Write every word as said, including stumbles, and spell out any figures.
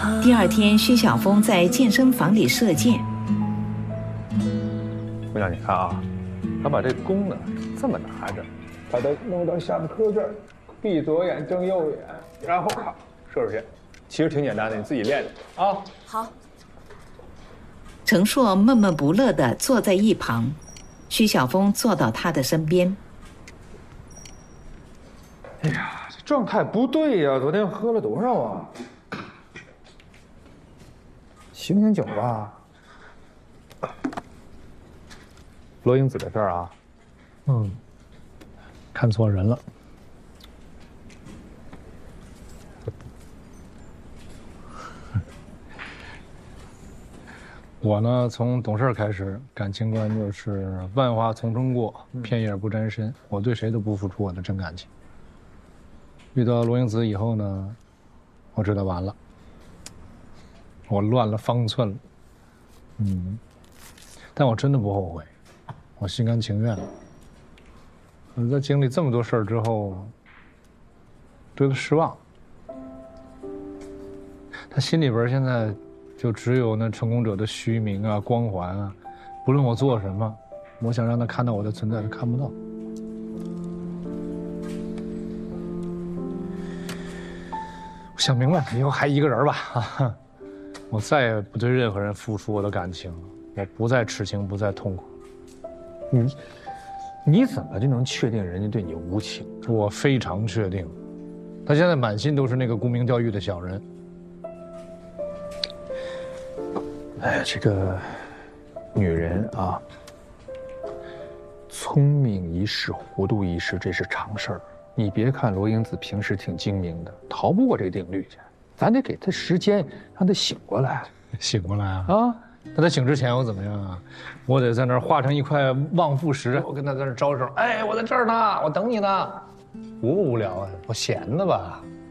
第二天，徐晓峰在健身房里射箭。 姑娘，你看啊，他把这弓呢这么拿着，把它弄到下巴颏这儿，闭左眼睁右眼，然后咔射出去。其实挺简单的，你自己练练啊。 好。 程硕闷闷不乐地坐在一旁，徐晓峰坐到他的身边。 哎呀，这状态不对呀！昨天喝了多少啊？醒醒酒吧。罗英子的事儿啊， 嗯，看错人了。我呢，从懂事开始，感情观就是万花丛中过，片叶不沾身。我对谁都不付出我的真感情。遇到罗英子以后呢，我知道完了，我乱了方寸了。嗯，但我真的不后悔，我心甘情愿。我在经历这么多事儿之后，对他失望。他心里边现在就只有那成功者的虚名啊、光环啊，不论我做什么，我想让他看到我的存在，他看不到。我想明白了，以后还一个人吧啊！我再也不对任何人付出我的感情了，我不再痴情，不再痛苦。 你你怎么就能确定人家对你无情？ 我非常确定，他现在满心都是那个沽名钓誉的小人。 哎呀，这个女人啊，聪明一世，糊涂一世，这是常事儿。你别看罗英子平时挺精明的，逃不过这个定律去。咱得给她时间，让她醒过来。 醒过来啊！ 啊， 那他醒之前我怎么样啊？我得在那儿化成一块望夫石，我跟他在那儿招手，哎，我在这儿呢，我等你呢。无不无聊啊？我闲的吧？